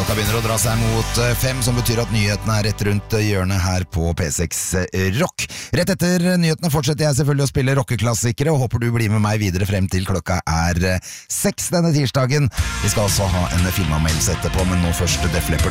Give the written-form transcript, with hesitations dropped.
Klokka begynner å dra seg mot 5, som betyr at nyhetene rett rundt hjørnet her på P6 Rock. Rett etter nyhetene fortsetter jeg selvfølgelig å spille rockeklassikere, og håper du blir med meg videre frem til klokka 6 denne tirsdagen. Vi skal også ha en filmanmeldelse etterpå, men nå først Def Leppard.